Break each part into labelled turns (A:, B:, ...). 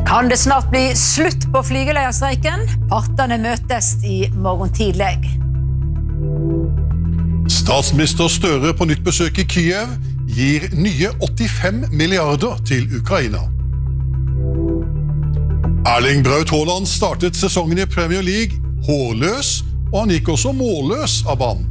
A: Kan det snart bli slutt på flygeleierstreiken? Partene møtes i morgen tidlig.
B: Statsminister Støre på nytt besøk i Kiev gir nye 85 milliarder til Ukraina. Erling Braut Haaland startet sesongen i Premier League hårløs, og han gikk også målløs av banen.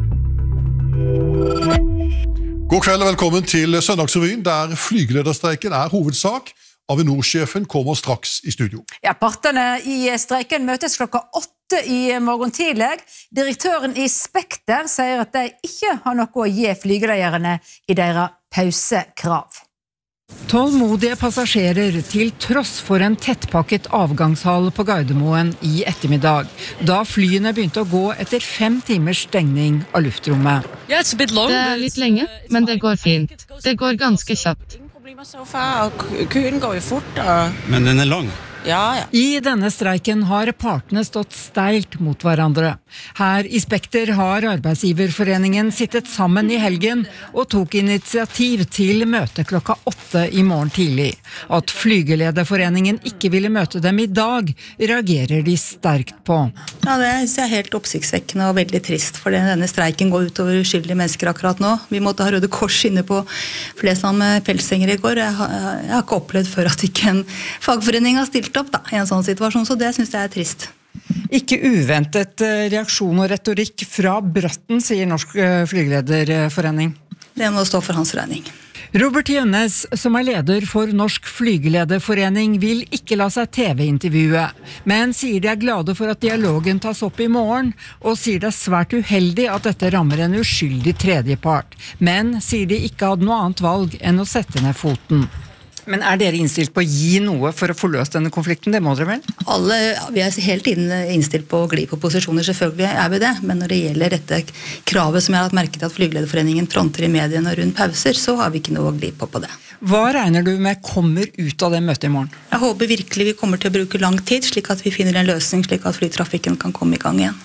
B: God kveld og velkommen til Søndagsrevyen, der flygelederstreiken er hovedsak. Avinor-sjefen kommer straks i studio.
A: Ja, partene i streiken møtes klokka 8 i morgen tidlig. Direktøren i Spekter sier at de ikke har noe å gi flygeleierne i deres pausekrav.
C: Tålmodige passasjerer til tross for en tettpakket avgangshall på Gardermoen i ettermiddag, da flyene begynte å gå etter 5 timers stengning av luftrommet.
D: Det er litt lenge, men det går fint. Det går ganske kjapt.
E: Køen går jo fort.
F: Men den er lang.
E: Ja.
C: I denne streiken har partene stått steilt mot hverandre. Her i Spekter har Arbeidsgiverforeningen sittet sammen i helgen og tok initiativ til møte klokka 8 i morgen tidlig. At Flygelederforeningen ikke ville møte dem i dag, reagerer de sterkt på.
G: Ja, det er helt oppsiktsvekkende og veldig trist, for denne streiken går utover uskyldige mennesker akkurat nå. Vi måtte ha Røde Kors inne på Flesland med pelssenger i går. Jeg har ikke opplevd før at ikke en fagforening har stilt opp i en sånn situasjon, så det synes jeg er trist.
C: Ikke uventet reaksjon og retorikk fra Bratten, sier Norsk Flygelederforening.
G: Det må stå for hans regning.
C: Robert Jønnes, som er leder for Norsk Flygelederforening, vil ikke la seg TV-intervjue, men sier de er glade for at dialogen tas opp i morgen, og sier det er svært uheldig at dette rammer en uskyldig tredjepart, men sier de ikke hadde noe annet valg enn å sette ned foten. Men er dere innstilt på å gi noe for å få løst denne konflikten? Det må dere vel?
G: Vi er hele tiden innstilt på å gli på posisjoner, selvfølgelig er vi det. Men når det gjelder dette kravet som jeg har hatt merket at Flygelederforeningen fronter i mediene rundt pauser, så har vi ikke noe å gli på det.
C: Hva regner du med kommer ut av det møtet i morgen?
G: Jeg håper virkelig vi kommer til å bruke lang tid, slik at vi finner en løsning, slik at flytrafikken kan komme i gang igjen.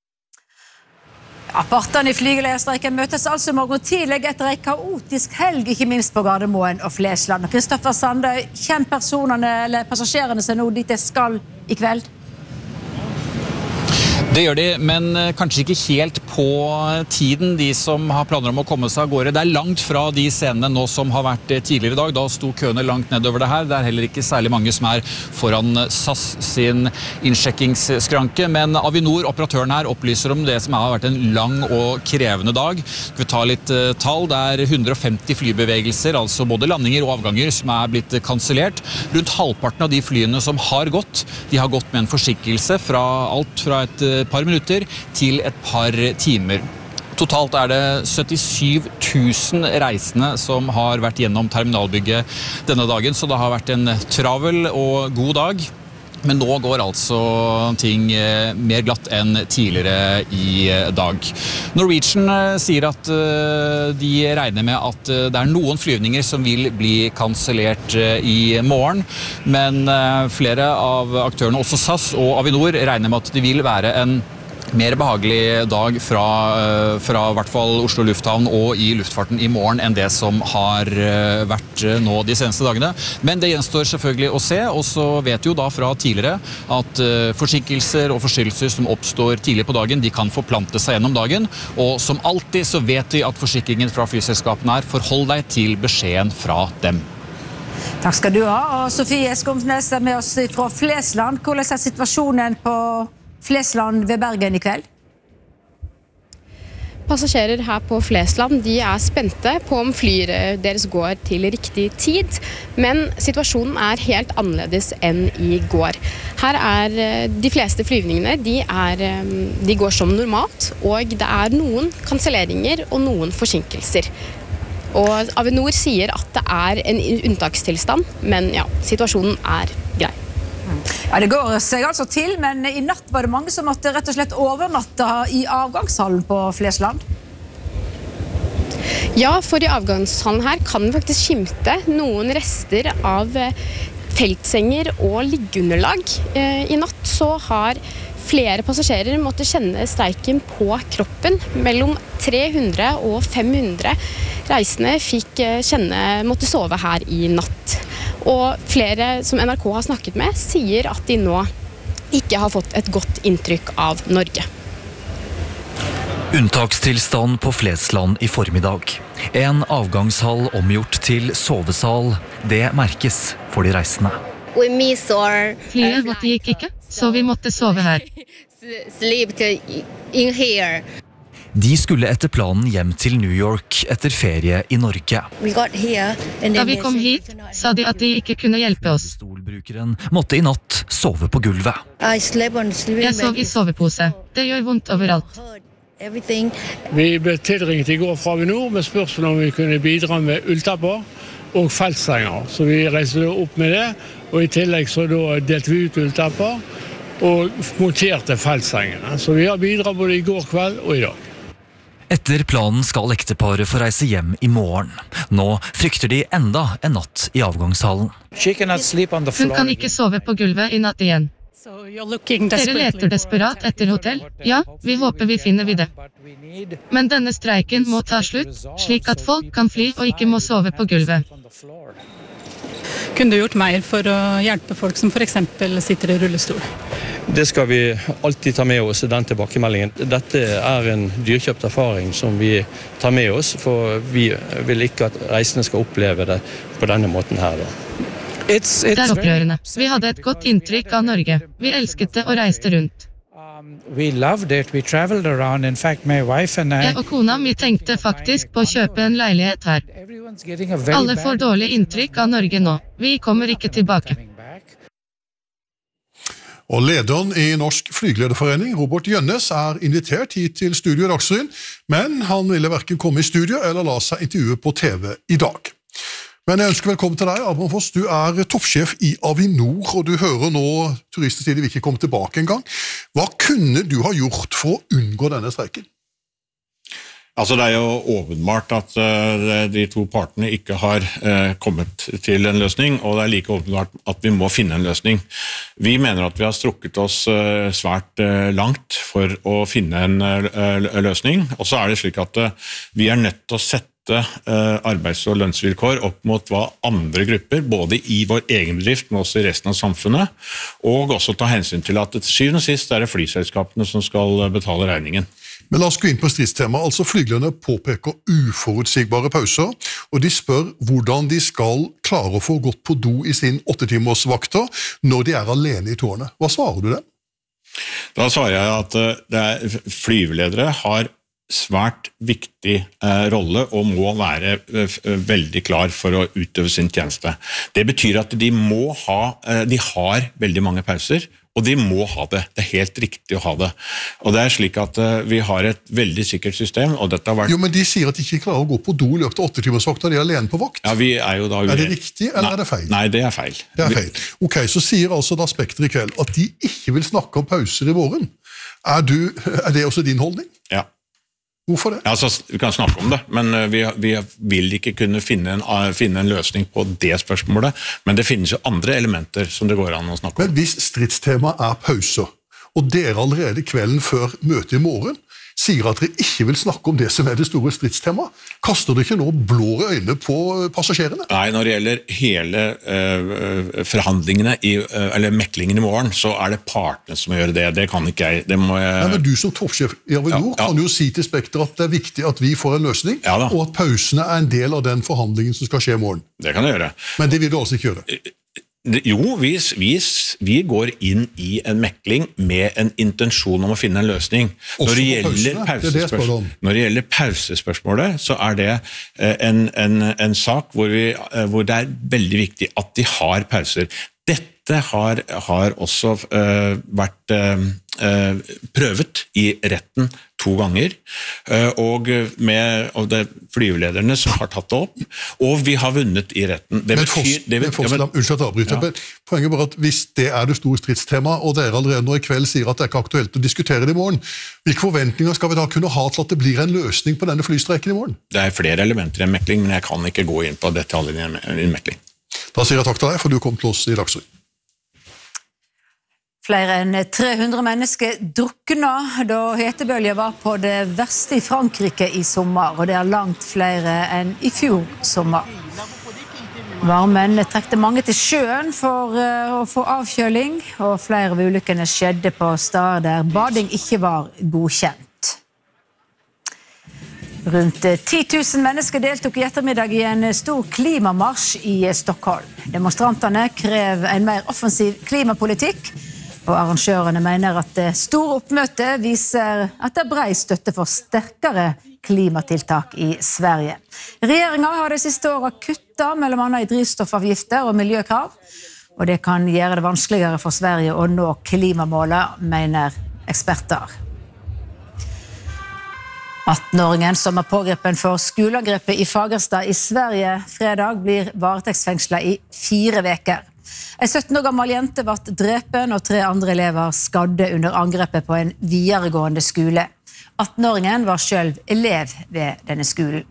A: Ja, partene i flygelederstreiken møtes altså morgen tidlig etter en kaotisk helg, ikke minst på Gardermoen og Flesland. Kristoffer Sandøy, kjenner personene eller passasjerene seg nå dit de skal i kveld?
H: Det gjør de, men kanskje ikke helt på tiden, de som har planer om å komme seg av gårde. Det er langt fra de scenene nå som har vært tidligere i dag. Da sto køene langt nedover det her. Det er heller ikke særlig mange som er foran SAS sin innsjekkingsskranke, men Avinor, operatøren her, opplyser om det som har vært en lang og krevende dag. Vi tar litt tall. Det er 150 flybevegelser, altså både landinger og avganger, som er blitt kansellert. Rundt halvparten av de flyene som har gått, de har gått med en forsinkelse fra alt fra et par minutter til et par timer. Totalt er det 77 000 reisende som har vært gjennom terminalbygget denne dagen, så det har vært en travel og god dag. Men nå går altså ting mer glatt enn tidligere i dag. Norwegian sier at de regner med at det er noen flyvninger som vil bli kansellert i morgen, men flere av aktørene, også SAS og Avinor, regner med at det vil være en mer behagelig dag fra hvert fall Oslo Lufthavn og i luftfarten i morgen enn det som har vært nå de seneste dagene. Men det gjenstår selvfølgelig å se, og så vet jo da fra tidligere at forsinkelser og forstyrrelser som oppstår tidlig på dagen, de kan forplante seg gjennom dagen, og som alltid så vet vi at forsikringen fra flyselskapene er forhold deg til beskjeden fra dem.
A: Takk skal du ha, og Sofie Skomsnes er med oss fra Flesland. Hvordan er situasjonen på Flesland ved Bergen i kveld?
I: Passasjerer her på Flesland, de er spente på om flyet deres går til riktig tid, men situasjonen er helt annerledes enn i går. Her er de fleste flyvningene, de går som normalt, og det er noen kanselleringer og noen forsinkelser. Og Avinor sier at det er en unntakstilstand, men ja, situasjonen er grei.
A: Ja, det går seg altså til, men i natt var det mange som måtte rett og slett overnatte i avgangshallen på Flesland.
I: Ja, for i avgangshallen her kan vi faktisk skimte noen rester av feltsenger og liggeunderlag. I natt så har flere passasjerer måtte kjenne streiken på kroppen. Mellom 300 og 500 reisende måtte sove her i natt. Og flere som NRK har snakket med sier at de nå ikke har fått et godt inntrykk av Norge.
F: Unntakstilstand på Flesland i formiddag. En avgangshall omgjort til sovesal. Det merkes for de reisende.
D: Flyet vårt gikk ikke, så vi måtte sove her.
F: De skulle etter planen hjem til New York etter ferie i Norge.
D: Da vi kom hit, sa de at de ikke kunne hjelpe oss.
F: Stolbrukeren måtte i natt sove på gulvet.
D: Jeg sov i sovepose. Det gjør vondt overalt.
J: Vi ble tilringt i går fra Avinor med spørsmål om vi kunne bidra med ulltapper og feltsenger. Så vi reiste opp med det, og i tillegg så da delte vi ut ulltapper og monterte feltsengene. Så vi har bidratt både i går kveld og i dag.
F: Etter planen skal ekteparet få reise hjem i morgen. Nå frykter de enda en natt i avgangshallen.
D: Hun kan ikke sove på gulvet i natt igjen. Dere leter desperat etter hotell? Ja, vi håper vi finner det. Men denne streiken må ta slutt, slik at folk kan fly og ikke må sove på gulvet.
K: Kunne du gjort mer for å hjelpe folk som for eksempel sitter i rullestol?
L: Det skal vi alltid ta med oss, den tilbakemeldingen. Dette er en dyrkjøpt erfaring som vi tar med oss, for vi vil ikke at reisende skal oppleve det på denne måten her.
D: Det er opprørende. Vi hadde et godt inntrykk av Norge. Vi elsket det og reiste rundt. Jeg og kona mi tenkte faktisk på å kjøpe en leilighet her. Alle får dårlig inntrykk av Norge nå. Vi kommer ikke tilbake.
B: Og lederen i Norsk Flygelederforening, Robert Gjønnes, er invitert hit til studio i Dagsrevyen, men han ville hverken komme i studio eller la seg intervjue på TV i dag. Men jeg ønsker velkommen til deg, Abraham Foss. Du er toppsjef i Avinor, og du hører nå turister sier de vil ikke komme tilbake en gang. Hva kunne du ha gjort for å unngå denne streiken?
M: Altså, det er jo åpenbart at de to partene ikke har kommet til en løsning, og det er like åpenbart at vi må finne en løsning. Vi mener at vi har strukket oss svært langt for å finne en løsning, og så er det slik at vi er nødt til å sette arbeids- og lønnsvilkår opp mot hva andre grupper, både i vår egen bedrift, men også i resten av samfunnet, og også ta hensyn til at til syvende og sist er det flyselskapene som skal betale regningen.
B: Men la oss gå inn på stridstema. Altså Flyglerne påpeker uforutsigbare pauser, og de spør hvordan de skal klare å få gått på do i sin 8-timersvakter når de er alene i tårnet. Hva svarer du det?
M: Da svarer jeg at flyveledere har svært viktig rolle og må være veldig klar for å utøve sin tjeneste. Det betyr at de har veldig mange pauser, og de må ha det. Det er helt riktig å ha det. Og det er slik at vi har et veldig sikkert system, og dette har vært...
B: Jo, men de sier at de ikke klarer å gå på do i løpet av 8-timersvakter, de er alene på vakt.
M: Ja, vi er jo da...
B: Er det riktig, eller er det feil?
M: Nei, det er feil.
B: Det er feil. Ok, så sier altså da Spekter i kveld at de ikke vil snakke om pauser i morgen. Er det også din holdning?
M: Ja.
B: Hvorfor det?
M: Altså, vi kan snakke om det, men vi vil ikke kunne finne en løsning på det spørsmålet, men det finnes jo andre elementer som det går an å snakke om.
B: Men hvis stridstema er pauser, og dere allerede kvelden før møtet i morgen sier at dere ikke vil snakke om det som er det store stridstemaet, kaster dere ikke nå blå øyne på passasjerene?
M: Nei, når det gjelder hele forhandlingene, eller meklingen i morgen, så er det partene som gjør det. Det kan ikke jeg. Det må jeg...
B: Nei, men du som toppsjef i Avinor kan jo si til Spekter at det er viktig at vi får en løsning, og at pausene er en del av den forhandlingen som skal skje i morgen.
M: Det kan jeg gjøre.
B: Men det vil du altså ikke gjøre?
M: Jo, vi går inn i en mekling med en intensjon om å finne en løsning. Når det gjelder pausespørsmålet, så er det en sak hvor det er veldig viktig at de har pauser. Dette har også vært prøvet i retten 2 ganger, og det er flyvelederne som har tatt det opp, og vi har vunnet i retten.
B: Unnskyld at avbryter, men poenget er at hvis det er det store stridstema, og dere allerede nå i kveld sier at det er ikke aktuelt å diskutere det i morgen, hvilke forventninger skal vi da kunne ha til at det blir en løsning på denne flystreiken i morgen?
M: Det er flere elementer i en mekling, men jeg kan ikke gå inn på detaljene i en mekling.
B: Da sier jeg takk til deg, for du kom til oss i Dagsrevyen.
A: Flere enn 300 mennesker drukna da hetebølgen var på det verste i Frankrike i sommer, og det er langt flere enn i fjor sommer. Varmen trekte mange til sjøen for å få avkjøling, og flere av ulykkene skjedde på steder der bading ikke var godkjent. Rundt 10 000 mennesker deltok i ettermiddag i en stor klimamarsj i Stockholm. Demonstrantene krever en mer offensiv klimapolitikk, og arrangørene mener at det store oppmøtet viser at det er bred støtte for sterkere klimatiltak i Sverige. Regjeringen har de siste årene kuttet mellom annet i drivstoffavgifter og miljøkrav, og det kan gjøre det vanskeligere for Sverige å nå klimamålet, mener eksperter. 18-åringen som er pågrepen for skoleangrepet i Fagersta i Sverige fredag blir varetektsfengslet i 4 veker. En 17 år gammel jente ble drepen og 3 andre elever skadde under angrepet på en videregående skole. 18-åringen var selv elev ved denne skolen.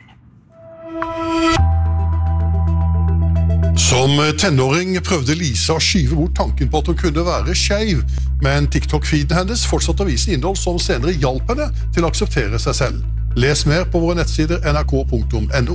B: Som tenåring prøvde Lisa å skyve bort tanken på at hun kunne være skeiv, men TikTok-feeden hennes fortsatte å vise innhold som senere hjalp henne til å akseptere seg selv. Les mer på våre nettsider nrk.no.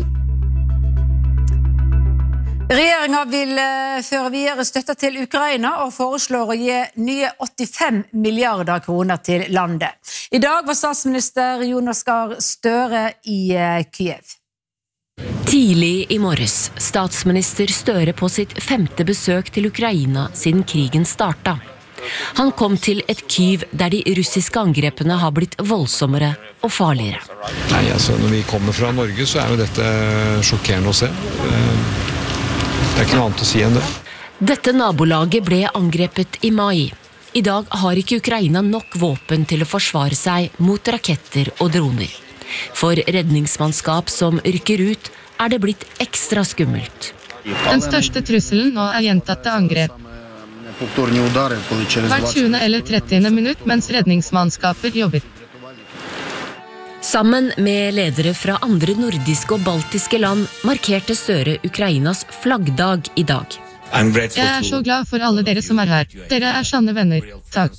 A: Regjeringen vil føre videre støtte til Ukraina og foreslår å gi nye 85 milliarder kroner til landet. I dag var statsminister Jonas Gahr Støre i Kiev.
N: Tidlig i morges, statsminister Støre på sitt 5. besøk til Ukraina siden krigen startet. Han kom til et Kyiv der de russiske angrepene har blitt voldsommere og farligere.
O: Nei, altså når vi kommer fra Norge så jo dette sjokkerende å se. Det ikke noe annet å si enn det.
N: Dette nabolaget ble angrepet i mai. I dag har ikke Ukraina nok våpen til å forsvare seg mot raketter og droner. For redningsmannskap som rykker ut, det blitt ekstra skummelt.
D: Den største trusselen nå gjentatte angrep. Hvert 20. eller 30. minutt mens redningsmannskaper jobber.
N: Sammen med ledere fra andre nordiske og baltiske land markerte Støre Ukrainas flaggdag i dag.
D: Jeg så glad for alle dere som her. Dere sanne venner. Takk.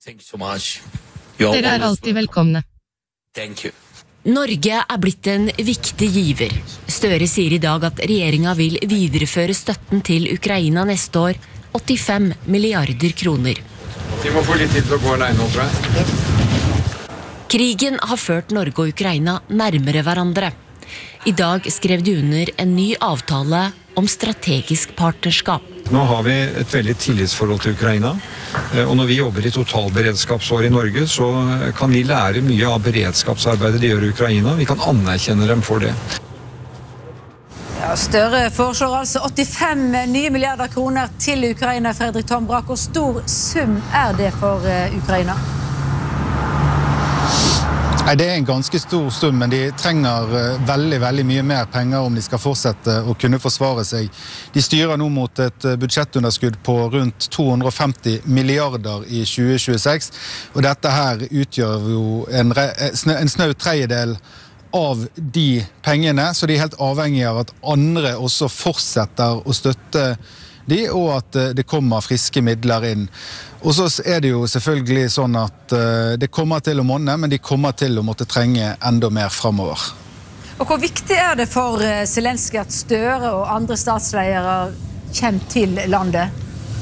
D: Dere alltid velkomne.
N: Norge blitt en viktig giver. Støre sier i dag at regjeringen vil videreføre støtten til Ukraina neste år, 85 milliarder kroner.
O: Vi må få litt tid til å gå alene nå, tror jeg.
N: Krigen har ført Norge og Ukraina nærmere hverandre. I dag skrev de under en ny avtale om strategisk partnerskap.
O: Nå har vi et veldig tillitsforhold til Ukraina, og når vi jobber i totalberedskapsår i Norge, så kan vi lære mye av beredskapsarbeidet de gjør i Ukraina. Vi kan anerkjenne dem for det.
A: Ja, Støre foreslår altså 85 nye milliarder kroner til Ukraina, Fredrik Tombrak. Hvor stor sum det for Ukraina?
P: Nei, det en ganske stor sum, men de trenger veldig mye mer penger om de skal fortsette å kunne forsvare seg. De styrer nå mot et budsjettunderskudd på rundt 250 milliarder i 2026, og dette her utgjør jo en snau tredjedel av de pengene, så de helt avhengige av at andre også fortsetter å støtte de, og at det kommer friske midler inn. Og så det jo selvfølgelig sånn at det kommer til å monne, men de kommer til å måtte trenge enda mer fremover.
A: Og hvor viktig det for Zelenskyj at Støre og andre statsledere kommer til landet?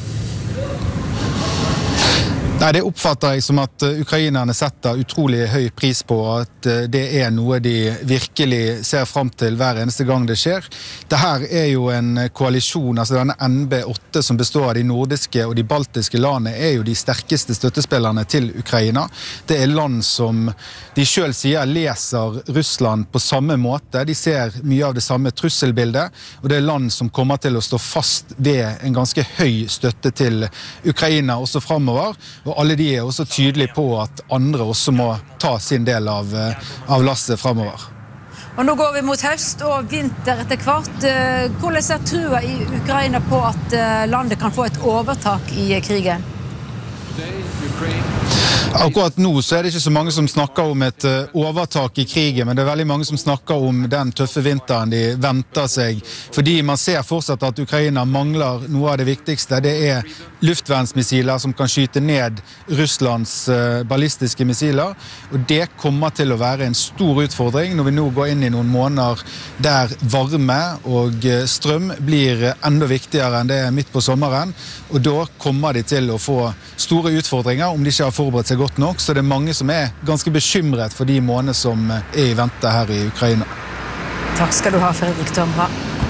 P: Nei, det oppfatter jeg som at ukrainerne setter utrolig høy pris på, at det noe de virkelig ser frem til hver eneste gang det skjer. Dette jo en koalisjon, altså denne NB8 som består av de nordiske og de baltiske landene, jo de sterkeste støttespillerne til Ukraina. Det land som de selv sier leser Russland på samme måte, de ser mye av det samme trusselbildet, og det land som kommer til å stå fast ved en ganske høy støtte til Ukraina også fremover, og alle de også tydelige på at andre også må ta sin del av lasset fremover.
A: Og nå går vi mot høst og vinter etter hvert. Hvordan trua i Ukraina på at landet kan få et overtak i krigen?
P: Akkurat nå så det ikke så mange som snakker om et overtak i krigen, men det veldig mange som snakker om den tøffe vinteren de venter seg, fordi man ser fortsatt at Ukraina mangler noe av det viktigste. Det luftvernsmissiler som kan skyte ned Russlands ballistiske missiler, og det kommer til å være en stor utfordring når vi nå går inn i noen måneder der varme og strøm blir enda viktigere enn det midt på sommeren, og da kommer de til å få store utfordringer om de ikke har forberedt seg godt nok, så det mange som ganske bekymret for de månedene som i vente her i Ukraina.
A: Takk skal du ha, Fredrik Tomra.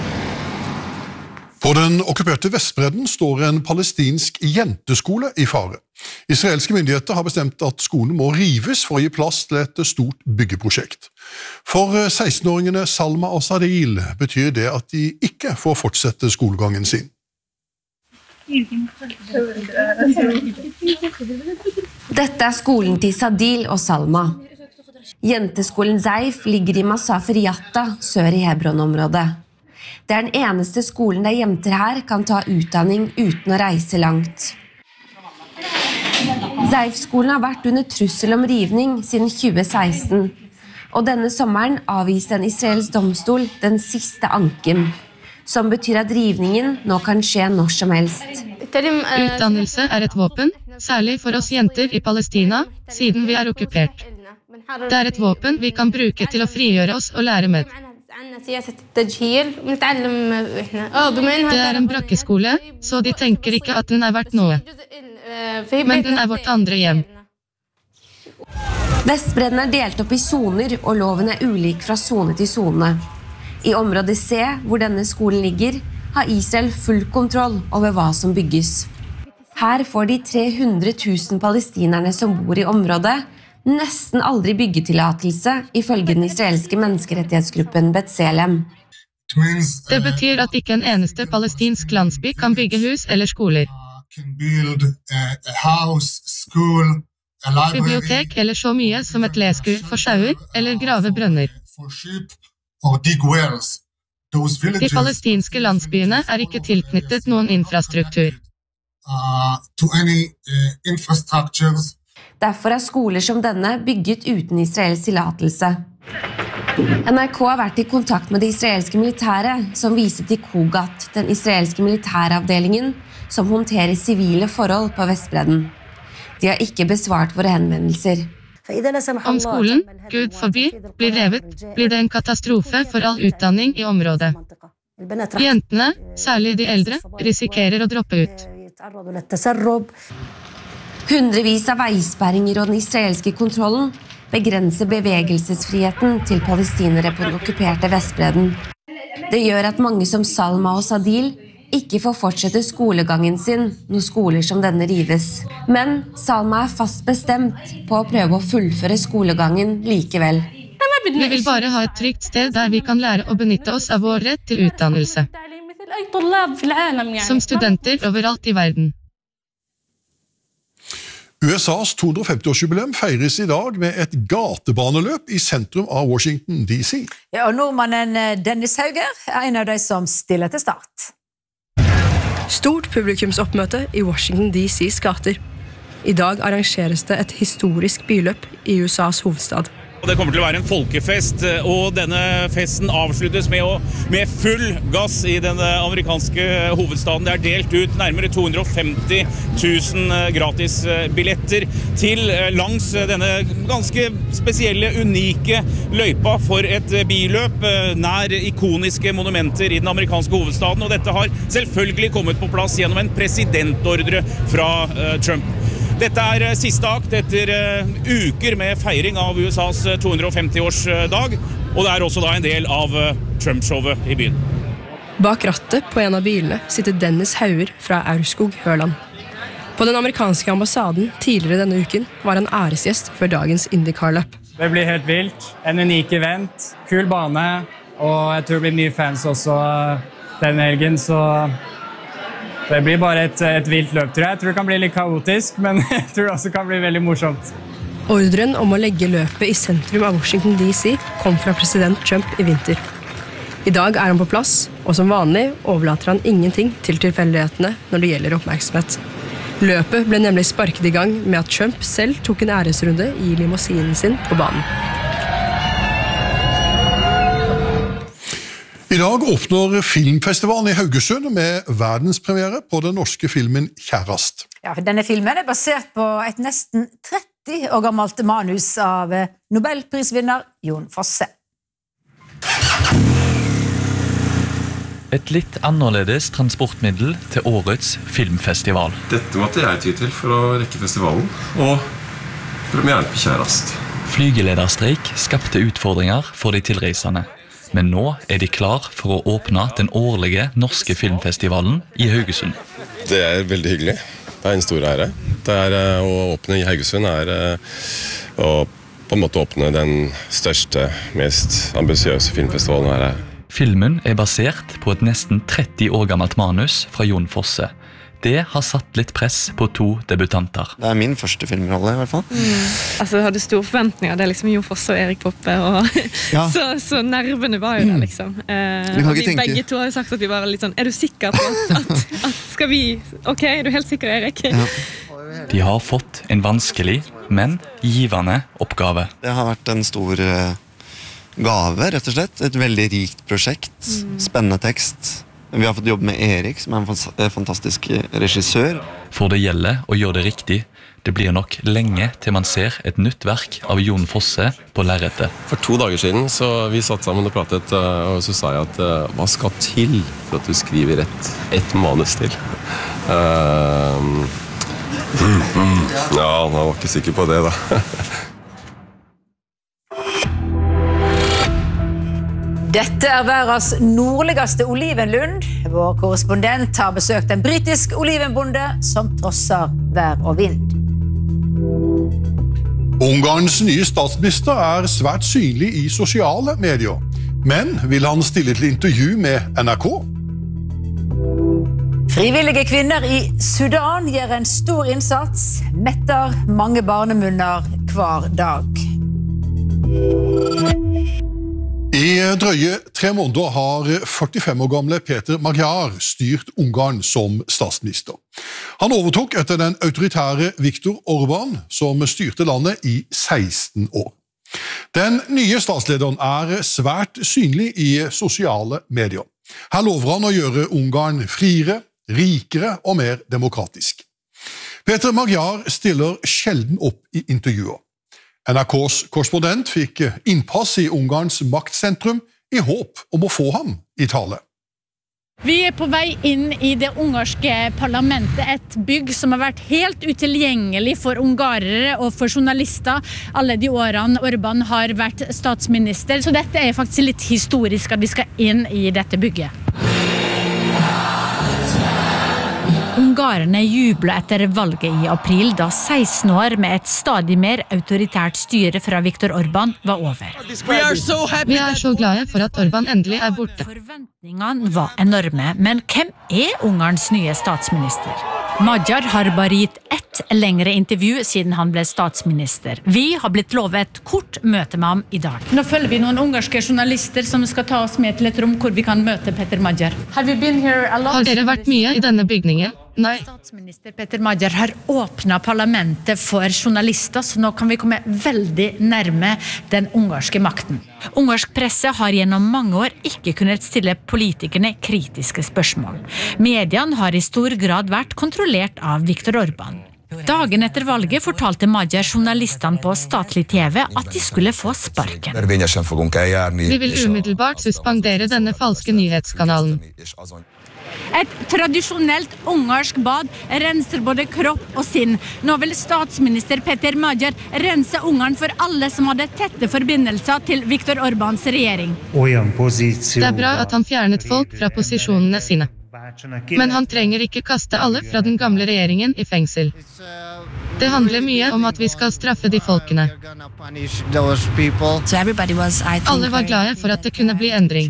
B: På den okkuperte Vestbredden står en palestinsk jenteskole i fare. Israelske myndigheter har bestemt at skolen må rives for å gi plass til et stort byggeprosjekt. For 16-åringene Salma og Sadil betyr det at de ikke får fortsette skolegangen sin.
Q: Dette skolen til Sadil og Salma. Jenteskolen Zeif ligger i Masafer Yatta, sør i Hebron-området. Det den eneste skolen der jenter her kan ta utdanning uten å reise langt. Zeif-skolen har vært under trussel om rivning siden 2016, og denne sommeren avviste en israelsk domstol den siste anken, som betyr at rivningen nå kan skje når som helst.
D: Utdannelse et våpen, særlig for oss jenter i Palestina, siden vi okkupert. Det et våpen vi kan bruke til å frigjøre oss og lære med. Det en brakkeskole, så de tenker ikke at den verdt noe. Men den vårt andre hjem.
Q: Vestbredden delt opp i zoner, og loven ulik fra zone til zone. I området C, hvor denne skolen ligger, har Israel full kontroll over hva som bygges. Her får de 300 000 palestinerne som bor i området nesten aldri byggetillatelse, ifølge den israelske menneskerettighetsgruppen B'Tselem.
D: Det betyr at ikke en eneste palestinsk landsby kan bygge hus eller skoler. Bibliotek eller så mye som et leskur for sauer eller grave brønner. De palestinske landsbyene ikke tilknyttet noen infrastruktur. Derfor skoler som denne bygget uten Israels tillatelse. NRK har vært i kontakt med det israelske militæret, som viser til Kogat, den israelske militæravdelingen, som håndterer sivile forhold på Vestbredden. De har ikke besvart våre henvendelser. Om skolen, Gud forby, blir revet, blir det en katastrofe for all utdanning i området. Jentene, særlig de eldre, risikerer å droppe ut. Hundrevis av veisperringer og den israelske kontrollen begrenser bevegelsesfriheten til palestinere på den okkuperte Vestbredden. Det gjør at mange som Salma og Sadil ikke får fortsette skolegangen sin når skoler som denne rives. Men Salma fast bestemt på å prøve å fullføre skolegangen likevel. Vi vil bare ha et trygt sted der vi kan lære å benytte oss av vår rett til utdannelse. Som studenter overalt i verden.
B: USAs 250-årsjubileum feires i dag med et gatebaneløp i sentrum av Washington, D.C.
A: Ja, og nordmannen Dennis Hauger en av de som stiller til start.
R: Stort publikumsoppmøte i Washington D.C.s gater. I dag arrangeres det et historisk byløp i USAs hovedstad.
S: Det kommer til å være en folkefest, og denne festen avsluttes med full gass i den amerikanske hovedstaden. Det delt ut nærmere 250 000 gratisbilletter til langs denne ganske spesielle, unike løypa for et byløp nær ikoniske monumenter i den amerikanske hovedstaden. Og dette har selvfølgelig kommet på plass gjennom en presidentordre fra Trump. Dette siste akt etter uker med feiring av USAs 250-årsdag, og det også da en del av Trump-showet i byen.
R: Bak rattet på en av bilene sitter Dennis Hauger fra Aurskog, Høland. På den amerikanske ambassaden tidligere denne uken var han æresgjest for dagens IndyCar-løp.
T: Det blir helt vilt, en unik event, kul bane, og jeg tror det blir mye fans også denne helgen, så det blir bare et vilt løp, tror jeg. Jeg tror det kan bli litt kaotisk, men jeg tror det også kan bli veldig morsomt.
R: Ordren om å legge løpet i sentrum av Washington D.C. kom fra president Trump i vinter. I dag han på plass, og som vanlig overlater han ingenting til tilfeldighetene når det gjelder oppmerksomhet. Løpet ble nemlig sparket i gang med at Trump selv tok en æresrunde i limousinen sin på banen.
B: I dag åpner filmfestivalen i Haugesund med verdenspremiere på den norske filmen Kjærast.
A: Ja, for denne filmen er basert på et nesten 30 år gammelt manus av Nobelprisvinner Jon Fosse.
F: Et litt annerledes transportmiddel til årets filmfestival.
U: Dette måtte jeg ty til for å rekke festivalen, og premieren på Kjærast.
F: Flygelederstreik skapte utfordringer for de tilreisende. Men nå er de klar for å åpne den årlige norske filmfestivalen i Haugesund.
U: Det er veldig hyggelig. Det er en stor ære. Å åpne i Haugesund å på en måte åpne den største, mest ambisiøse filmfestivalen her.
F: Filmen er basert på et nesten 30 år gammelt manus fra Jon Fosse. Det har satt litt press på 2 debutanter.
V: Det er min første filmrolle i hvert fall.
W: Altså, jeg hadde store forventninger. Det er liksom Jon Fosse og Erik Poppe. Og
V: Ja.
W: så nervene var jo der, liksom. Og vi begge to har jo sagt at vi var litt sånn, er du sikker på at skal vi... Ok, er du helt sikker, Erik?
V: Ja.
F: De har fått en vanskelig, men givende oppgave.
V: Det har vært en stor gave, rett og slett. Et veldig rikt prosjekt. Spennende tekst. Vi har fått jobbe med Erik, som er en fantastisk regissør.
F: For det gjelder å gjøre det riktig. Det blir nok lenge til man ser et nytt verk av Jon Fosse på lerretet.
U: For 2 dager siden så vi satt sammen og pratet, og så sa jeg at hva skal til for at du skriver et manus til? Ja, han var ikke sikker på det da.
A: Dette er verdens nordligste olivenlund. Vår korrespondent har besøkt en britisk olivenbonde som trosser vær og vind.
B: Ungarns nye statsminister er svært synlig i sosiale medier. Men vil han stille til intervju med NRK?
A: Frivillige kvinner i Sudan gjør en stor innsats, metter mange barnemunner hver dag.
B: I drøye 3 måneder har 45 år gamle Peter Magyar styrt Ungarn som statsminister. Han overtok etter den autoritære Viktor Orbán, som styrte landet i 16 år. Den nye statslederen er svært synlig i sosiale medier. Her lover han å gjøre Ungarn friere, rikere og mer demokratisk. Peter Magyar stiller sjelden opp i intervjuer. NRKs korrespondent fikk innpass i Ungarns maktsentrum i håp om å få ham i tale.
X: Vi er på vei inn i det ungarske parlamentet, et bygg som har vært helt utilgjengelig for ungarere og for journalister alle de årene Orbán har vært statsminister. Så dette er faktisk litt historisk at vi skal inn i dette bygget. Ungarerne jublet etter valget i april, da 16 år med et stadig mer autoritært styre fra Viktor Orbán var over.
D: Vi er så glade for at Orbán endelig er borte.
X: Forventningene var enorme, men hvem er Ungarns nye statsminister? Magyar har bare gitt ett lengre intervju siden han ble statsminister. Vi har blitt lovet et kort møte med ham i dag. Nå følger vi noen ungarske journalister som skal ta oss med til et rom hvor vi kan møte Peter Magyar.
D: Har dere vært mye i denne bygningen? Nei.
X: Statsminister Peter Magyar har åpnet parlamentet for journalister, så nå kan vi komme veldig nærme den ungarske makten. Ungarsk presse har gjennom mange år ikke kunnet stille politikerne kritiske spørsmål. Mediene har i stor grad vært kontrollert av Viktor Orbán. Dagen etter valget fortalte Magyar journalistene på statlig TV at de skulle få sparken.
D: Vi vil umiddelbart suspendere denne falske nyhetskanalen.
X: Et tradisjonelt ungarsk bad renser både kropp og sinn. Nå vil statsminister Peter Magyar rense Ungarn for alle som hadde tette forbindelser til Viktor Orbáns regjering.
D: Det er bra at han fjernet folk fra posisjonene sine. Men han trenger ikke kaste alle fra den gamle regjeringen i fengsel. Det handler mye om at vi skal straffe de folkene. Alle var glade for at det kunne bli endring.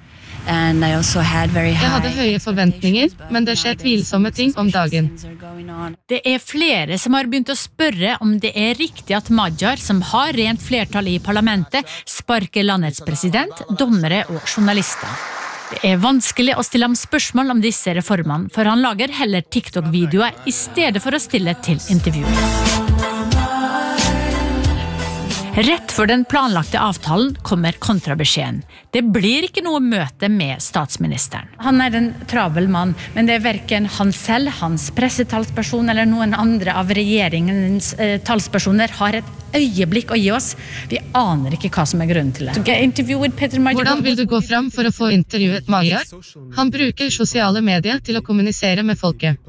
D: Jeg hadde høye forventninger, men det skjer tvilsomme ting om dagen.
X: Det er flere som har begynt å spørre om det er riktig at Magyar, som har rent flertall i parlamentet, sparker landets president, dommere og journalister. Det vanskelig å stille ham spørsmål om disse reformene, for han lager heller TikTok-videoer I stedet for å stille til intervju. Rett før den planlagte avtalen kommer kontrabeskjeden. Det blir ikke noe møte med statsministeren. Han en travel mann, men det hverken han selv, hans pressetalsperson eller noen andre av regjeringens talspersoner har et øyeblikk å gi oss. Vi aner ikke hva som grunnen til det.
D: Hvordan vil du gå fram for å få intervjuet Magyar? Han bruker sosiale medier til å kommunisere med folket.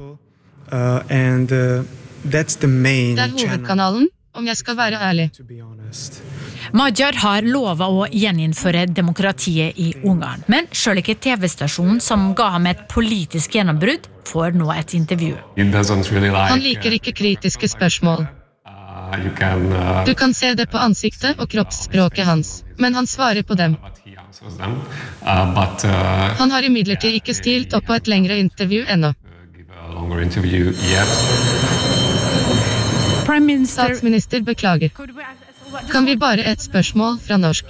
D: Det hovedkanalen, om jeg skal være ærlig.
X: Magyar har lovet å gjeninnføre demokratiet I Ungarn, men selv ikke TV-stasjonen som ga ham et politisk gjennombrudd får nå et intervju.
D: Han liker ikke kritiske spørsmål. Du kan se det på ansiktet og kroppsspråket hans, men han svarer på dem. Han har imidlertid ikke stilt opp på et lengre intervju ennå. Statsminister beklager. Kan vi bare et spørsmål fra norsk?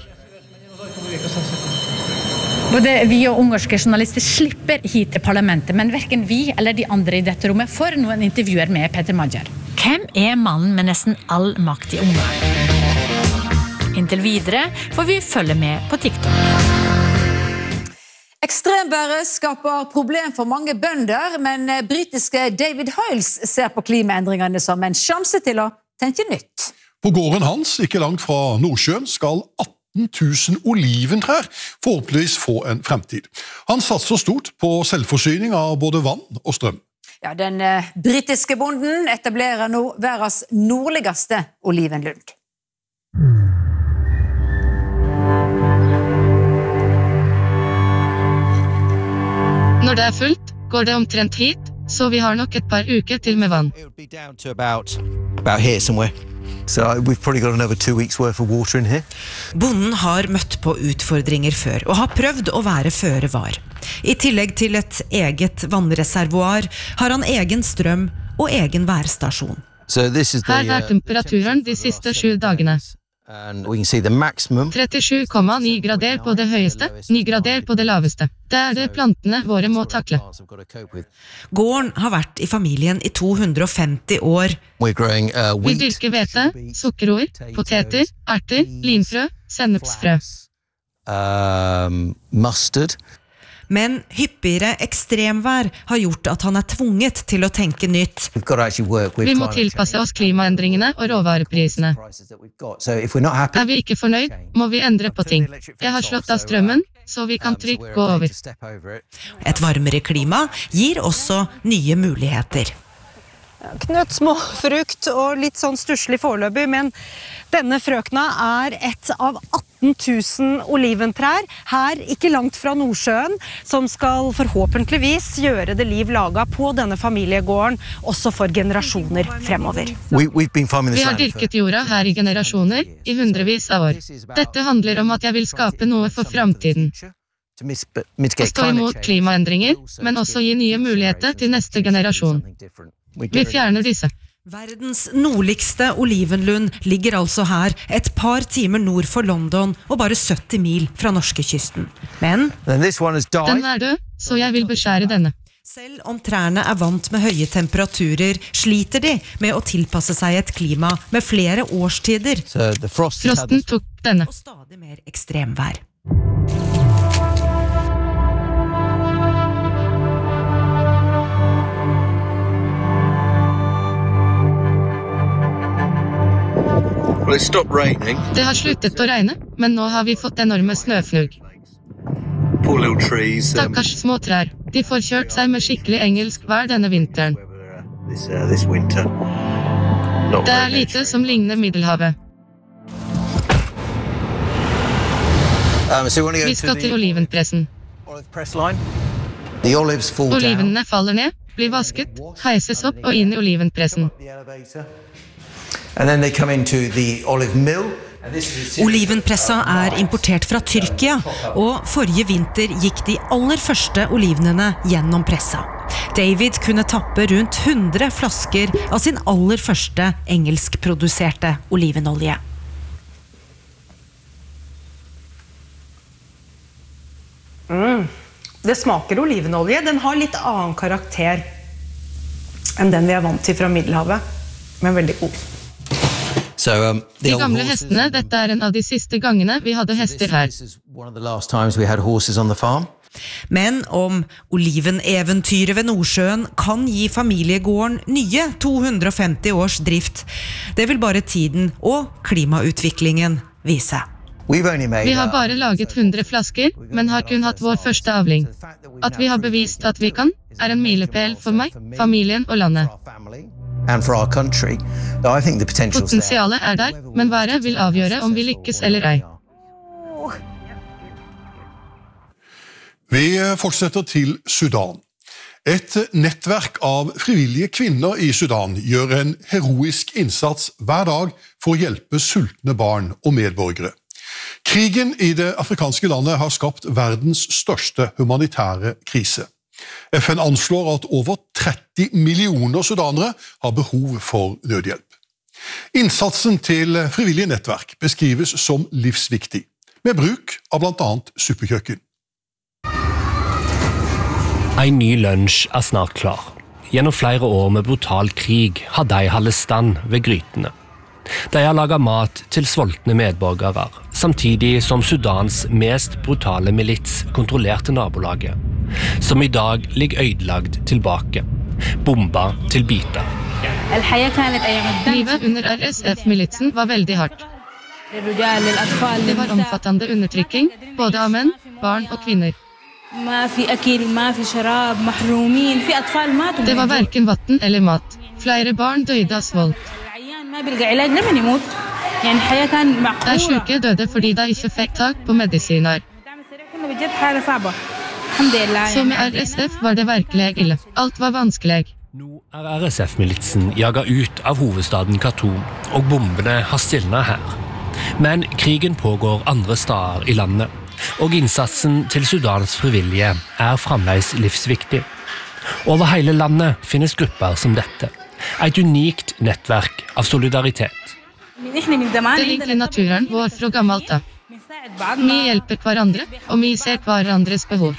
X: Både vi og ungarske journalister slipper hit til parlamentet, men hverken vi eller de andre I dette rommet får noen intervjuer med Peter Magyar. Hvem mannen med nesten all makt I Ungarn? Inntil videre får vi følge med på TikTok. Ekstremværet skaper problem for mange bønder, men britiske David Hoyles ser på klimaendringene som en sjanse til å tenke nytt.
B: På gården hans, ikke langt fra Nordsjøen, skal 18 000 oliventrær forhåpentligvis få en fremtid. Han satser stort på selvforsyning av både vann og strøm.
A: Ja, den britiske bonden etablerer nå verdens nordligste olivenlund.
D: Når det fullt, går det omtrent hit, så vi har nok et par uker til med vann.
C: Bonden har møtt på utfordringer før, og har prøvd å være føre var. I tillegg til et eget vannreservoar har han egen strøm og egen værstasjon.
D: Her temperaturen de siste 7 dagene. 37,9 grader på det høyeste, 9 grader på det laveste. Det det plantene våre må takle.
C: Gården har vært I familien I 250 år.
D: Vi dyrker hvete, sukkerror, poteter, erter, linfrø, sennepsfrø.
C: Mustard. Men hyppigere ekstremvær har gjort at han tvunget til å tenke nytt.
D: Vi må tilpasse oss klimaendringene og råvareprisene. Vi ikke fornøyd, må vi endre på ting. Jeg har slått av strømmen, så vi kan trygt gå over.
C: Et varmere klima gir også nye muligheter.
E: Knøtt små frukt og litt sånn stusslig foreløpig, men denne frøkna et av 18 000 oliventrær her ikke langt fra Nordsjøen, som skal forhåpentligvis gjøre det liv laga på denne familiegården, også for generasjoner fremover.
D: Vi har dyrket jorda her I generasjoner, I hundrevis av år. Dette handler om at jeg vil skape noe for fremtiden. Å stå imot klimaendringer, men også gi nye muligheter til neste generasjon. Vi fjerner disse.
C: Verdens nordligste olivenlund ligger altså her, et par timer nord for London og bare 70 mil fra norskekysten. Men
D: den død, så jeg vil beskjære denne.
C: Selv om trærne vant med høye temperaturer, sliter de med å tilpasse seg et klima med flere årstider.
D: Frosten tok denne.
C: Og stadig mer ekstremvær.
D: Det har sluttet å regne, men nå har vi fått enorme snøfnugg. Stakkars små trær. De får kjørt seg med skikkelig engelsk vær denne vinteren. Det lite som ligner Middelhavet. Vi skal til olivenpressen. Olivenene faller ned, blir vasket, heises opp og inn I olivenpressen.
C: Olivenpressa importert fra Tyrkia, og forrige vinter gikk de aller første olivenene gjennom pressa. David kunne tappe rundt 100 flasker av sin aller første engelskproduserte olivenolje.
E: Det smaker olivenolje. Den har litt annen karakter enn den vi vant til fra Middelhavet, men veldig god.
W: De gamle hestene, dette en av de siste gangene vi hadde hester her.
C: Men om oliveneventyret ved Nordsjøen kan gi familiegården nye 250 års drift, det vil bare tiden og klimautviklingen vise.
W: Vi har bare laget 100 flasker, men har kun hatt vår første avling. At vi har bevist at vi kan, en milepæl for meg, familien og landet. Potensialet der, men været vil avgjøre om vi lykkes eller ei.
B: Vi fortsetter til Sudan. Et nettverk av frivillige kvinner i Sudan gjør en heroisk innsats hver dag for å hjelpe sultne barn og medborgere. Krigen i det afrikanske landet har skapt verdens største humanitære krise. FN anslår at over 30 millioner sudanere har behov for nødhjelp. Innsatsen til frivillige nettverk beskrives som livsviktig, med bruk av blant annet suppekjøkken.
G: En ny lunsj snart klar. Gjennom flere år med brutal krig har de holdt stand ved grytene. De har laget mat til sultne medborgere, samtidig som Sudans mest brutale milits kontrollerte nabolaget, som i dag ligger ødelagt tilbake, bomba til biter.
W: Livet under RSF-militsen var veldig hardt. Det var omfattende undertrykking, både av menn, barn og kvinner. Det var hverken vatten eller mat. Flere barn døde av svolt. Syke døde fordi de ikke fikk tak på medisiner. Så med RSF var det virkelig ille. Alt var vanskelig.
G: Nå RSF-militsen jaget ut av hovedstaden Khartoum, og bombene har stilnet her. Men krigen pågår andre steder i landet, og innsatsen til Sudans frivillige fremdeles livsviktig. Over hele landet finnes grupper som dette. Et unikt nettverk av solidaritet.
W: Det ligger i naturen vår fra gammelt av. Vi hjelper hverandre, og vi ser hverandres behov.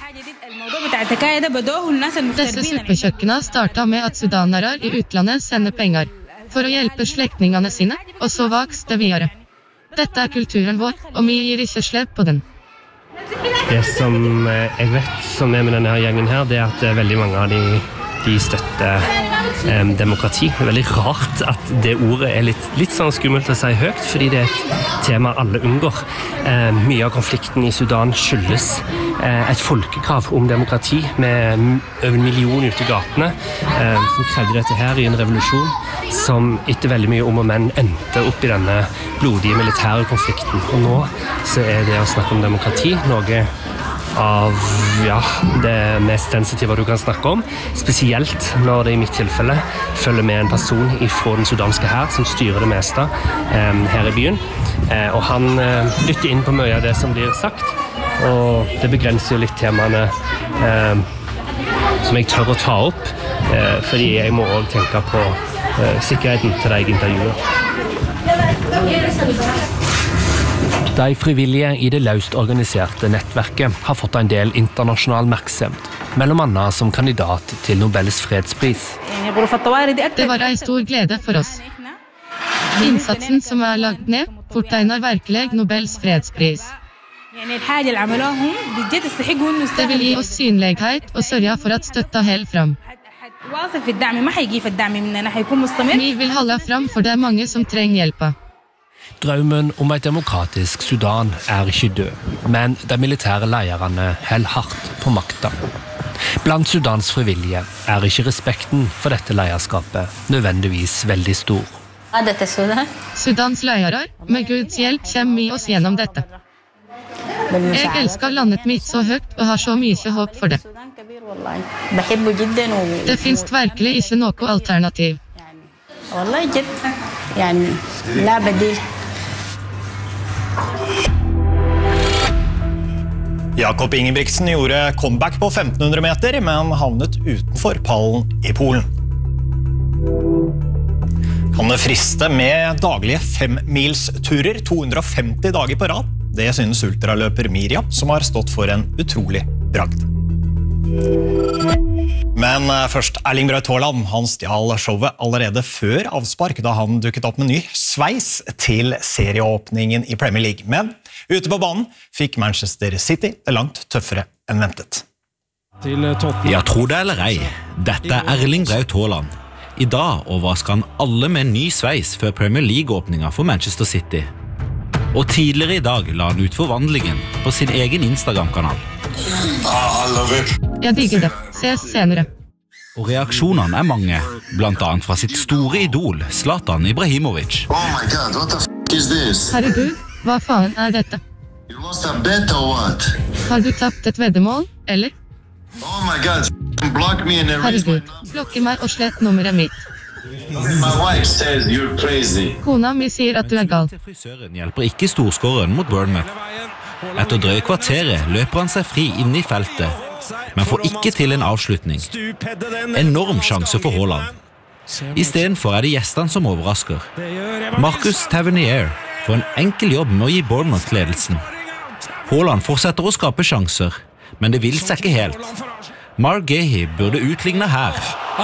W: Disse suppekjøkkene startet med at sudanere i utlandet sender penger for å hjelpe slektningene sine, og så vokste det videre. Dette kulturen vår, og vi gir ikke slipp på den.
G: Det som jeg vet som med denne gjengen her, det at veldig mange av de støtter demokrati. Det veldig rart at det ordet litt sånn skummelt å si høyt, fordi det et tema alle unngår. Mye av konflikten i Sudan skyldes et folkekrav om demokrati med over 1 million ute i gatene, som krevde dette her i en revolusjon, som etter veldig mye om og men endte opp i denne blodige militære konflikten. Og nå så det å snakke om demokrati noe av det mest sensitive du kan snakke om, spesielt når det i mitt tilfelle følger med en person fra den sudanske hær som styrer det meste her i byen. Og han lytter inn på mye av det som blir sagt, og det begrenser jo litt temaene som jeg tør å ta opp, fordi jeg må også tenke på sikkerheten til de jeg intervjuer. De frivillige i det løst organiserte nettverket har fått en del internasjonal oppmerksomhet, mellom annet som kandidat til Nobels fredspris.
W: Det var en stor glede for oss. Innsatsen som lagt ned, fortjener virkelig Nobels fredspris. Det vil gi oss synlighet og sørge for at støtta holder fram. Vi vil holde fram for det mange som trenger hjelpa.
G: Drømmen om et demokratisk Sudan ikke død, men de militære lederne holder hardt på makta. Blant Sudans frivillige ikke respekten for dette lederskapet nødvendigvis veldig stor.
W: Sudans ledere, med Guds hjelp kommer vi oss gjennom dette. Jeg elsker landet mitt så høyt og har så mye håp for det. Det finnes virkelig ikke noe alternativ.
H: Jakob Ingebrigtsen gjorde comeback på 1500 meter, men havnet utenfor pallen i Polen. Kan det friste med daglige 5-milsturer 250 dager på rad? Det synes ultraløper Miriam, som har stått for en utrolig bragd. Men først Erling Braut Haaland, han stjal showet allerede før avspark da han dukket opp med ny sveis til serieåpningen i Premier League. Men ute på banen fikk Manchester City det langt tøffere enn ventet.
I: Ja, tro det eller ei, dette Erling Braut Haaland. I dag overrasker han alle med en ny sveis før Premier League-åpningen for Manchester City. Og tidligere i dag la han ut forvandlingen på sin egen Instagram-kanal.
W: Jeg digger det. Ses senere.
I: Og reaksjonene mange, blant annet fra sitt store idol, Zlatan Ibrahimovic.
W: Oh my God, what the f*** is this? Herregud, hva faen dette?
J: You lost a bet or what?
W: Har du tapt et veddemål, eller?
J: Oh my God, block me and erase my
W: number. Blokker meg og slett nummeret mitt.
J: My wife says you're crazy.
W: Kona mi sier at du gal.
I: Frisøren hjelper ikke storskåren mot Bournemouth. Etter drøye kvarteret løper han seg fri inne i feltet, men får ikke til en avslutning. Enorm sjanse for Haaland. I stedet for det gjestene som overrasker. Marcus Tavernier får en enkel jobb med å gi Bournemouth ledelsen. Haaland fortsetter å skape sjanser, men det vil seg ikke helt. Mark Gahey burde utligne her.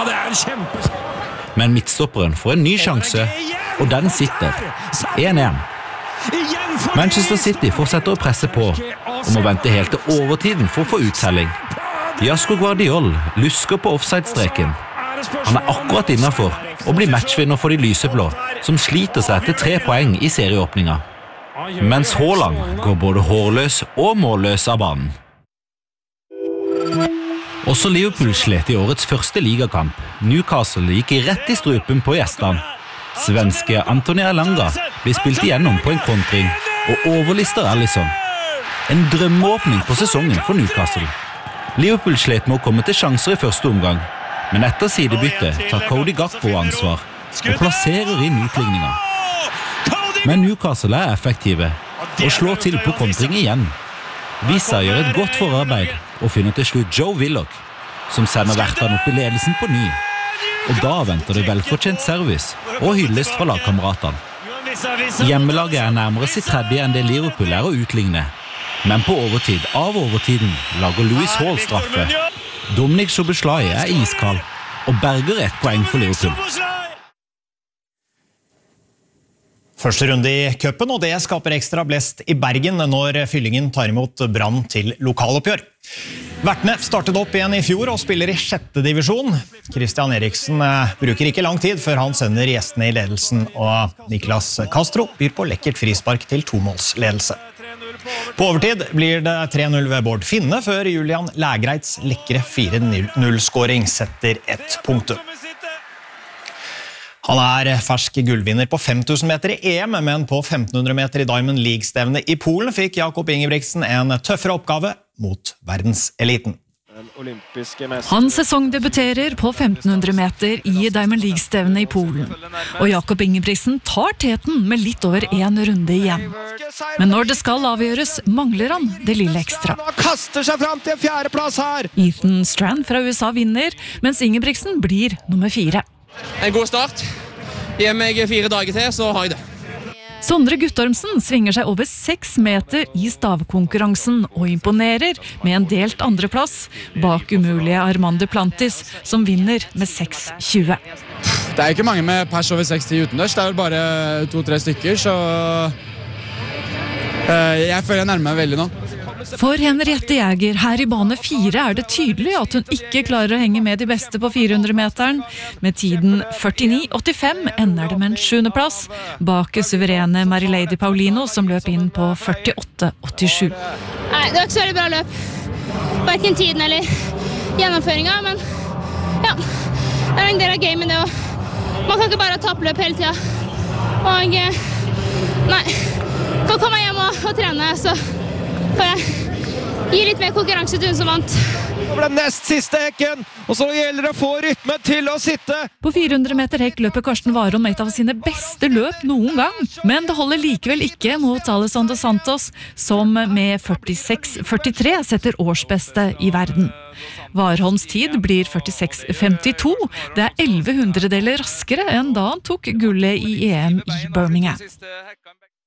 I: Men midtstopperen får en ny sjanse, og den sitter. 1-1. Manchester City fortsetter å presse på, og må vente helt til overtiden for å få uttelling. Jasko Guardiol lusker på offside-streken. Han akkurat innenfor og blir matchvinner for de lyseblå, som sliter seg etter 3 poeng i serieåpningen. Mens Haaland går både hårløs og målløs av banen. Også Liverpool slet i årets første ligakamp. Newcastle gikk rett i strupen på gjestene. Svenske Anthony Elanga blir spilt igjennom på en kontring og overlister Alisson. En drømmeåpning på sesongen for Newcastle. Liverpool slet med å komme til sjanser i første omgang, men etter sidebyttet tar Cody Gakpo ansvar og plasserer inn utligningen. Men Newcastle effektive og slår til på kontring igjen. Visa gjør et godt forarbeid og finner til slutt Joe Willock, som sender vertene opp i ledelsen på ny. Og da venter det velfortjent service og hyllest fra lagkameratene. Hjemmelaget nærmere sitt tredje enn det Liverpool å utligne. Men på overtid, av overtiden, lager Louis Hall straffe. Dominic Szoboszlai iskald og berger 1 poeng for Liverpool.
H: Første runde i cupen, og det skaper ekstra blest i Bergen når Fyllingen tar imot Brann til lokaloppgjør. Vertene startet opp igjen i fjor og spiller i 6. divisjon. Christian Eriksen bruker ikke lang tid før han sender gjestene i ledelsen, og Niklas Castro byr på lekkert frispark til 2-målsledelse. På overtid blir det 3-0 ved Bård Finne, før Julian Lægreits lekkere 4-0-skåring setter 1 punktum. Han fersk gullvinner på 5000 meter i EM, men på 1500 meter i Diamond League-stevne i Polen fikk Jakob Ingebrigtsen en tøffere oppgave mot verdenseliten.
K: Han sesongdebuterer på 1500 meter i Diamond League-stevne i Polen, og Jakob Ingebrigtsen tar teten med litt over 1 runde igjen. Men når det skal avgjøres, mangler han det lille ekstra.
L: Han kaster seg frem til 4. plass her!
K: Ethan Strand fra USA vinner, mens Ingebrigtsen blir nummer 4.
L: En god start. Gi meg 4 dager til, så har jeg det.
K: Sondre Guttormsen svinger seg over 6 meter i stavkonkurransen og imponerer med en delt andreplass bak umulige Armand Duplantis, som vinner med 6:20.
L: Det ikke mange med pers over 6:10 utendørs, det vel bare 2-3 stykker, så jeg føler jeg nærmer meg veldig nå.
K: For Henriette Jæger her i bane 4 det tydelig at hun ikke klarer å henge med de beste på 400-meteren. Med tiden 49,85 ender det med en 7. plass, bak suverene Marilady Paulino, som løp inn på 48,87.
Y: Nei, det var ikke så veldig bra løp. Hverken tiden eller gjennomføringen, men ja, det en del av gamet det, og man kan ikke bare ta oppløp hele tiden. Og nei, for å komme hjem og trene, så får jeg gi litt mer konkurranse til hun som vant.
L: Nå ble nest siste hekken, og så gjelder det å få rytmen til å sitte.
K: På 400 meter hekk løper Karsten Warholm et av sine beste løp noen gang, men det holder likevel ikke mot Alessandro Santos, som med 46,43 setter årsbeste i verden. Warholms tid blir 46,52. Det 1100-deler raskere enn da han tok gullet i EM i Birmingham.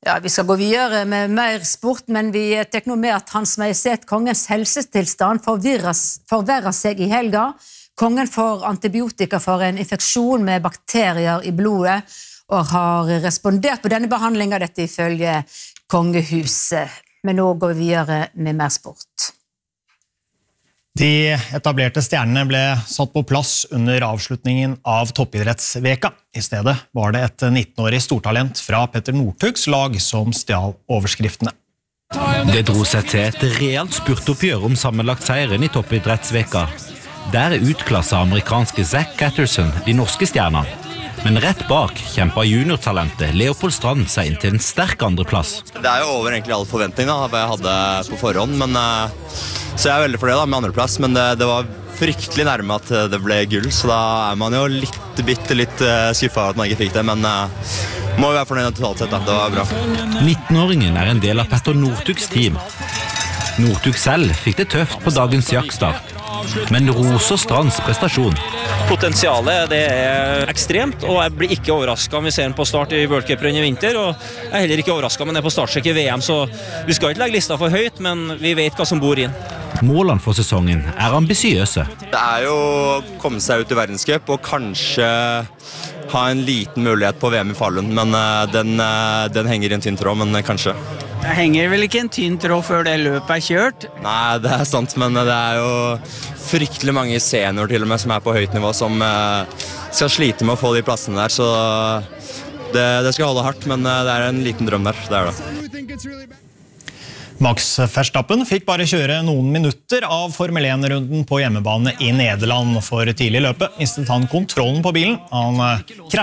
A: Ja, vi skal gå videre med mer sport, men vi tek nå med at Hans Majestet Kongens helsetilstand forverrer seg i helga. Kongen får antibiotika for en infeksjon med bakterier i blodet, og har respondert på denne behandlingen, dette ifølge kongehuset. Men nå går vi videre med mer sport.
H: De etablerte stjernene ble satt på plass under avslutningen av toppidrettsveka. I stedet var det et 19-årig stortalent fra Petter Northugs lag som stjal overskriftene.
I: Det dro seg til et realt spurtoppgjør om sammenlagt seieren i toppidrettsveka. Der utklasset amerikanske Zach Catterson de norske stjernene. Men rett bak kjempet juniortalentet Leopold Strand seg inn til en sterk andreplass.
V: Det jo over egentlig alle forventningene hva jeg hadde på forhånd, men så jeg veldig fornøyd med andreplass, men det var fryktelig nærme at det ble gull, så da man jo litt skuffet av at man ikke fikk det, men må jo være fornøyd totalt sett, det var bra.
I: 19-åringen en del av Petter Northugs team. Northug selv fikk det tøft på dagens jaktstart, men roser Strands prestasjon.
M: Potensialet det ekstremt, og jeg blir ikke overrasket om vi ser den på start i World Cup-rundt i vinter, og jeg heller ikke overrasket om den på startsjekk i VM, så vi skal ikke legge lista for høyt, men vi vet hva som bor inn.
I: Målene for sesongen ambisiøse.
V: Det jo å komme seg ut i verdenscup og kanskje ha en liten mulighet på VM i Falun, men den henger i en tynn tråd, men kanskje.
N: Det henger vel ikke en tynn tråd før det løpet kjørt?
V: Nei, det sant, men det jo fryktelig mange seniorer til og med som på høyt nivå som skal slite med å få de plassene der, så det skal holde hardt, men det en liten drøm der, det det.
H: Max Verstappen fikk bare kjøre noen minutter av Formel 1-runden på hjemmebane i Nederland. For tidlig i løpet mistet han kontrollen på bilen. Han